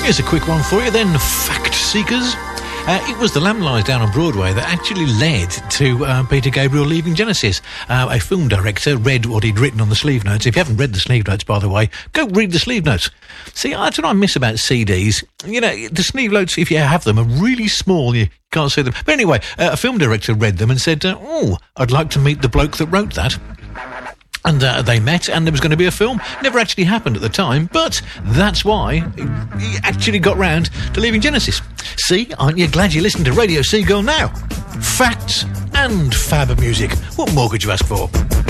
Here's a quick one for you then, Fact Seekers. It was The Lamb Lies Down on Broadway that actually led to Peter Gabriel leaving Genesis. A film director read what he'd written on the sleeve notes. If you haven't read the sleeve notes, by the way, go read the sleeve notes. See, that's what I miss about CDs. You know, the sleeve notes, if you have them, are really small. You can't see them. But anyway, a film director read them and said, I'd like to meet the bloke that wrote that. And they met, and there was going to be a film. Never actually happened at the time, but that's why he actually got round to leaving Genesis. See, aren't you glad you listened to Radio Seagull now? Facts and fab music. What more could you ask for?